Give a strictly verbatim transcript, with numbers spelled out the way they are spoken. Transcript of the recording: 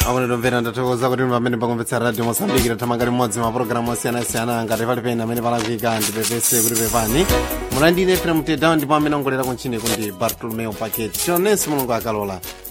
akunditomvera ndathokoza kuti pamene pakumvetsa radio Mozambique tathamanga limodzi mapulogalamu osiyanasiyana ngati pali pena amene palakwika ndipepese kuti pepani mulandire Efrem Tedown ndipo amene ongolera kuntchini kundi Bartolomeo Paquete chonenso mulungu akalola